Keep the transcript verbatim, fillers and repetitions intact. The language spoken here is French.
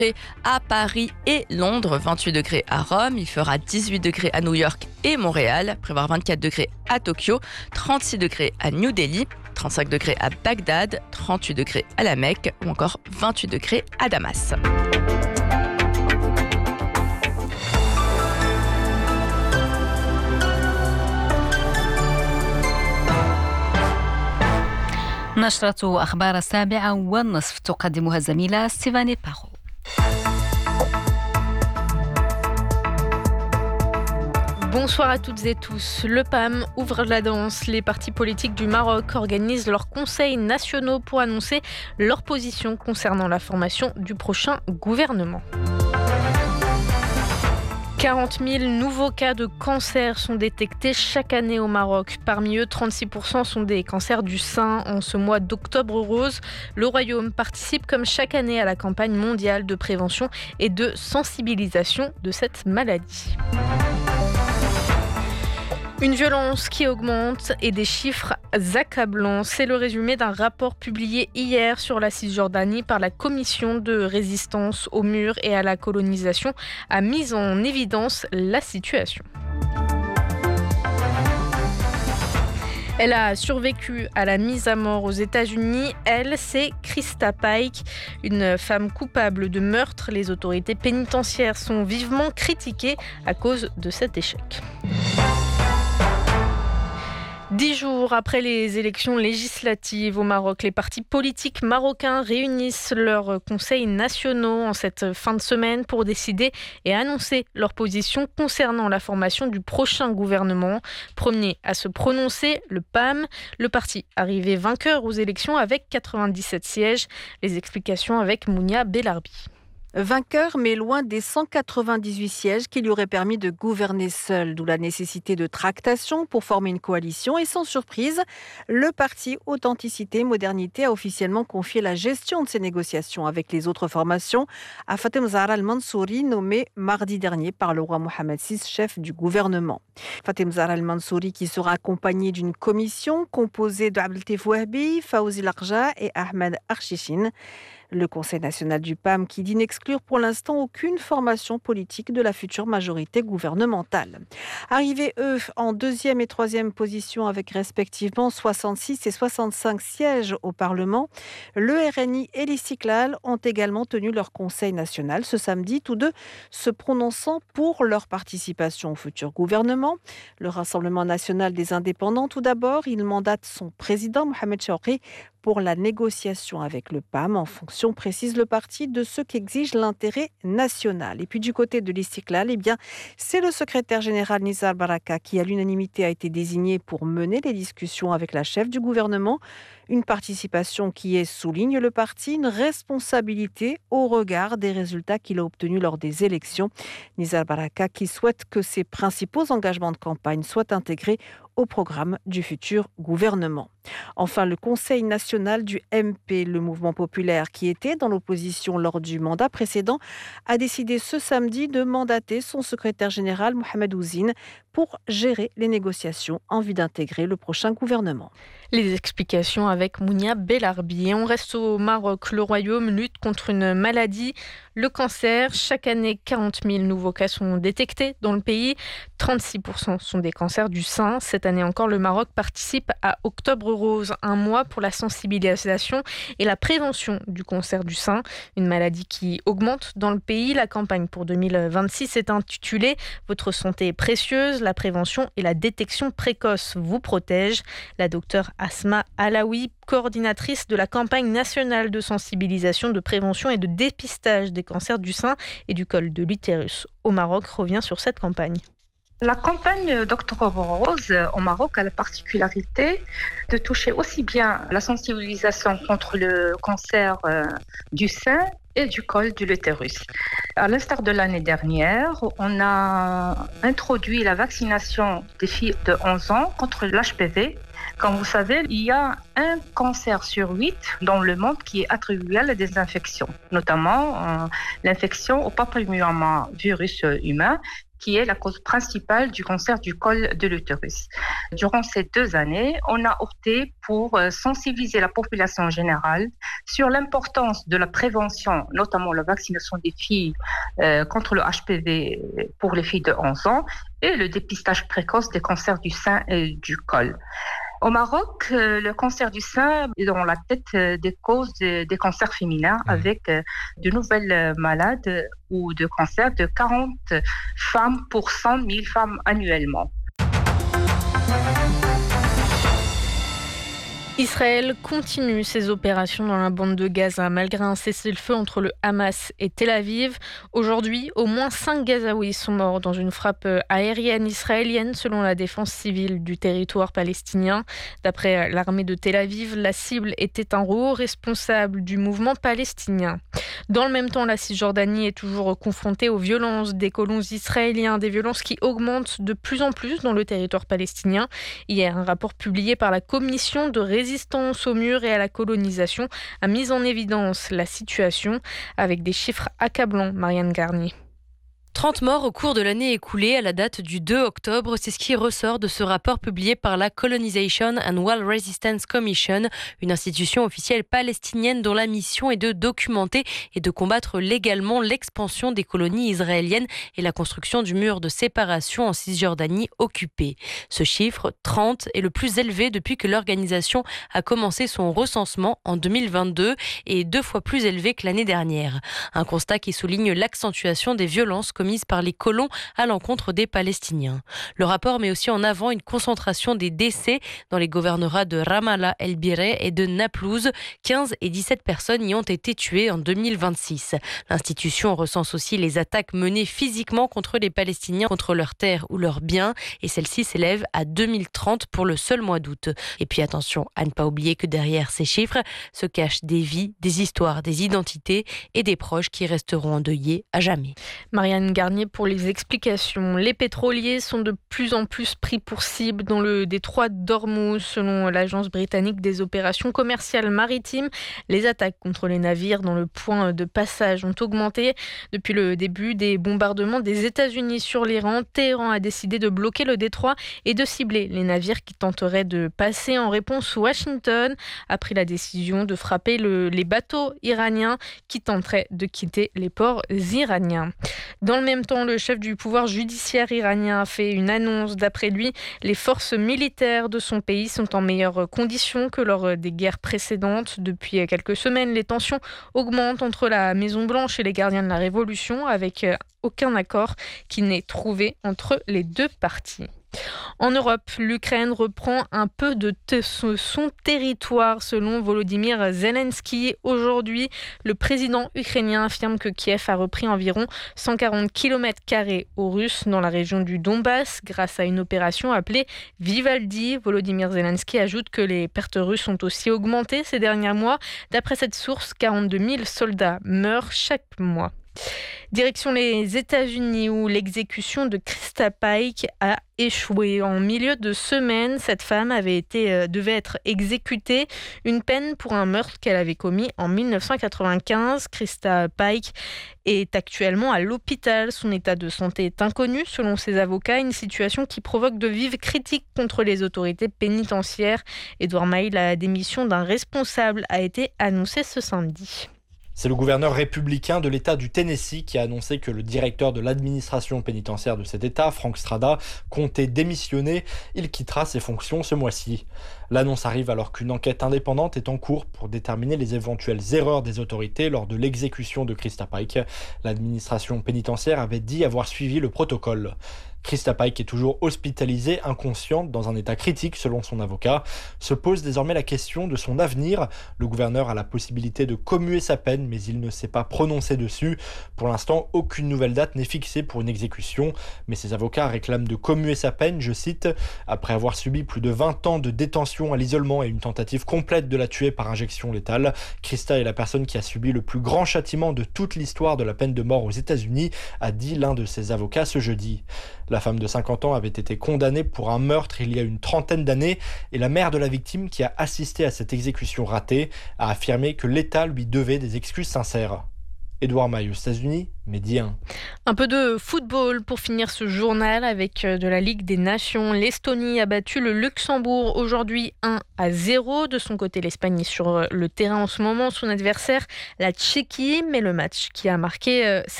à Paris et Londres, vingt-huit degrés à Rome, il fera dix-huit degrés à New York et Montréal, prévoir vingt-quatre degrés à Tokyo, trente-six degrés à New Delhi, trente-cinq degrés à Bagdad, trente-huit degrés à la Mecque ou encore vingt-huit degrés à Damas. نشرة أخبار السابعة والنصف تقدمها الزميلة ستيفاني باغو. Bonsoir à toutes et tous. Le P A M ouvre la danse. Les partis politiques du Maroc organisent leurs conseils nationaux pour annoncer leur position concernant la formation du prochain gouvernement. quarante mille nouveaux cas de cancer sont détectés chaque année au Maroc. Parmi eux, trente-six pour cent sont des cancers du sein. En ce mois d'octobre rose, le Royaume participe comme chaque année à la campagne mondiale de prévention et de sensibilisation de cette maladie. Une violence qui augmente et des chiffres accablants. C'est le résumé d'un rapport publié hier sur la Cisjordanie par la Commission de résistance aux murs et à la colonisation a mis en évidence la situation. Elle a survécu à la mise à mort aux États-Unis. Elle, c'est Krista Pike, une femme coupable de meurtre. Les autorités pénitentiaires sont vivement critiquées à cause de cet échec. Dix jours après les élections législatives au Maroc, les partis politiques marocains réunissent leurs conseils nationaux en cette fin de semaine pour décider et annoncer leur position concernant la formation du prochain gouvernement. Premier à se prononcer, le P A M, le parti arrivé vainqueur aux élections avec quatre-vingt-dix-sept sièges. Les explications avec Mounia Belarbi. Vainqueur, mais loin des cent quatre-vingt-dix-huit sièges qui lui auraient permis de gouverner seul, d'où la nécessité de tractation pour former une coalition. Et sans surprise, le parti Authenticité Modernité a officiellement confié la gestion de ces négociations avec les autres formations à Fatem Zahra al-Mansouri, nommé mardi dernier par le roi Mohamed six, chef du gouvernement. Fatem Zahra al-Mansouri qui sera accompagné d'une commission composée de Abdeltif Wahbi, Fawzi Larja et Ahmed Archichine. Le Conseil national du P A M qui dit n'exclure pour l'instant aucune formation politique de la future majorité gouvernementale. Arrivés, eux, en deuxième et troisième position avec respectivement soixante-six et soixante-cinq sièges au Parlement, le R N I et l'Istiklal ont également tenu leur Conseil national ce samedi, tous deux se prononçant pour leur participation au futur gouvernement. Le Rassemblement national des indépendants, tout d'abord, il mandate son président, Mohamed Chaouri, pour la négociation avec le P A M en fonction, précise le parti, de ce qu'exige l'intérêt national. Et puis du côté de l'Istiklal, eh bien, c'est le secrétaire général Nizar Baraka qui à l'unanimité a été désigné pour mener les discussions avec la chef du gouvernement. Une participation qui est, souligne le parti, une responsabilité au regard des résultats qu'il a obtenus lors des élections. Nizar Baraka qui souhaite que ses principaux engagements de campagne soient intégrés au programme du futur gouvernement. Enfin, le Conseil national du M P, le mouvement populaire qui était dans l'opposition lors du mandat précédent, a décidé ce samedi de mandater son secrétaire général Mohamed Ouzine pour gérer les négociations en vue d'intégrer le prochain gouvernement. Les explications avec Mounia Belarbi. Et on reste au Maroc. Le Royaume lutte contre une maladie, le cancer. Chaque année, quarante mille nouveaux cas sont détectés dans le pays. trente-six pour cent sont des cancers du sein. Cette année encore, le Maroc participe à Octobre Rose, un mois pour la sensibilisation et la prévention du cancer du sein. Une maladie qui augmente dans le pays. La campagne pour deux mille vingt-six est intitulée « Votre santé est précieuse, la prévention et la détection précoce vous protègent ». La docteure Asma Alaoui, coordinatrice de la campagne nationale de sensibilisation, de prévention et de dépistage des cancers du sein et du col de l'utérus au Maroc, revient sur cette campagne. La campagne d'Octobre Rose au Maroc a la particularité de toucher aussi bien la sensibilisation contre le cancer du sein et du col de l'utérus. À l'instar de l'année dernière, on a introduit la vaccination des filles de onze ans contre l'H P V Comme vous savez, il y a un cancer sur huit dans le monde qui est attribué à des infections, notamment euh, l'infection au papillomavirus humain, qui est la cause principale du cancer du col de l'utérus. Durant ces deux années, on a opté pour sensibiliser la population générale sur l'importance de la prévention, notamment la vaccination des filles euh, contre le H P V pour les filles de onze ans et le dépistage précoce des cancers du sein et du col. Au Maroc, le cancer du sein est dans la tête des causes des cancers féminins, avec de nouvelles malades ou de cancers de quarante femmes pour cent mille femmes annuellement. Israël continue ses opérations dans la bande de Gaza malgré un cessez-le-feu entre le Hamas et Tel Aviv. Aujourd'hui, au moins cinq Gazaouis sont morts dans une frappe aérienne israélienne selon la défense civile du territoire palestinien. D'après l'armée de Tel Aviv, la cible était un haut responsable du mouvement palestinien. Dans le même temps, la Cisjordanie est toujours confrontée aux violences des colons israéliens, des violences qui augmentent de plus en plus dans le territoire palestinien. Hier, un rapport publié par la commission de résistance au mur et à la colonisation a mis en évidence la situation avec des chiffres accablants. Marianne Garnier. trente morts au cours de l'année écoulée à la date du deux octobre, c'est ce qui ressort de ce rapport publié par la Colonization and Wall Resistance Commission, une institution officielle palestinienne dont la mission est de documenter et de combattre légalement l'expansion des colonies israéliennes et la construction du mur de séparation en Cisjordanie occupée. Ce chiffre, trente, est le plus élevé depuis que l'organisation a commencé son recensement en deux mille vingt-deux et est deux fois plus élevé que l'année dernière. Un constat qui souligne l'accentuation des violences commises par les colons à l'encontre des Palestiniens. Le rapport met aussi en avant une concentration des décès dans les gouvernorats de Ramallah, El Bireh et de Naplouse. quinze et dix-sept personnes y ont été tuées en deux mille vingt-six. L'institution recense aussi les attaques menées physiquement contre les Palestiniens, contre leurs terres ou leurs biens, et celle-ci s'élève à deux mille trente pour le seul mois d'août. Et puis attention à ne pas oublier que derrière ces chiffres se cachent des vies, des histoires, des identités et des proches qui resteront endeuillés à jamais. Marianne Garnier pour les explications. Les pétroliers sont de plus en plus pris pour cible dans le détroit d'Ormuz. Selon l'agence britannique des opérations commerciales maritimes, les attaques contre les navires dans le point de passage ont augmenté. Depuis le début des bombardements des États-Unis sur l'Iran, Téhéran a décidé de bloquer le détroit et de cibler les navires qui tenteraient de passer. En réponse, Washington a pris la décision de frapper le, les bateaux iraniens qui tenteraient de quitter les ports iraniens. Dans le même temps, le chef du pouvoir judiciaire iranien a fait une annonce. D'après lui, les forces militaires de son pays sont en meilleures conditions que lors des guerres précédentes. Depuis quelques semaines, les tensions augmentent entre la Maison-Blanche et les gardiens de la Révolution, avec aucun accord qui n'est trouvé entre les deux parties. En Europe, l'Ukraine reprend un peu de t- son territoire selon Volodymyr Zelensky. Aujourd'hui, le président ukrainien affirme que Kiev a repris environ cent quarante kilomètres carrés aux Russes dans la région du Donbass grâce à une opération appelée Vivaldi. Volodymyr Zelensky ajoute que les pertes russes ont aussi augmenté ces derniers mois. D'après cette source, quarante-deux mille soldats meurent chaque mois. Direction les États-Unis où l'exécution de Krista Pike a échoué. En milieu de semaine, cette femme avait été, euh, devait être exécutée, une peine pour un meurtre qu'elle avait commis en dix-neuf cent quatre-vingt-quinze. Krista Pike est actuellement à l'hôpital. Son état de santé est inconnu selon ses avocats, une situation qui provoque de vives critiques contre les autorités pénitentiaires. Édouard Maille, la démission d'un responsable a été annoncée ce samedi. C'est le gouverneur républicain de l'État du Tennessee qui a annoncé que le directeur de l'administration pénitentiaire de cet État, Frank Strada, comptait démissionner. Il quittera ses fonctions ce mois-ci. L'annonce arrive alors qu'une enquête indépendante est en cours pour déterminer les éventuelles erreurs des autorités lors de l'exécution de Krista Pike. L'administration pénitentiaire avait dit avoir suivi le protocole. Krista Pike est toujours hospitalisée, inconsciente, dans un état critique selon son avocat. Se pose désormais la question de son avenir. Le gouverneur a la possibilité de commuer sa peine, mais il ne s'est pas prononcé dessus. Pour l'instant, aucune nouvelle date n'est fixée pour une exécution, mais ses avocats réclament de commuer sa peine, je cite, « Après avoir subi plus de vingt ans de détention à l'isolement et une tentative complète de la tuer par injection létale, Krista est la personne qui a subi le plus grand châtiment de toute l'histoire de la peine de mort aux États-Unis », a dit l'un de ses avocats ce jeudi. La femme de cinquante ans avait été condamnée pour un meurtre il y a une trentaine d'années et la mère de la victime, qui a assisté à cette exécution ratée, a affirmé que l'État lui devait des excuses sincères. Édouard Maille aux États-Unis, Midi un. Un peu de football pour finir ce journal avec de la Ligue des Nations. L'Estonie a battu le Luxembourg aujourd'hui un à zéro. De son côté, l'Espagne est sur le terrain en ce moment. Son adversaire, la Tchéquie, mais le match qui a marqué cette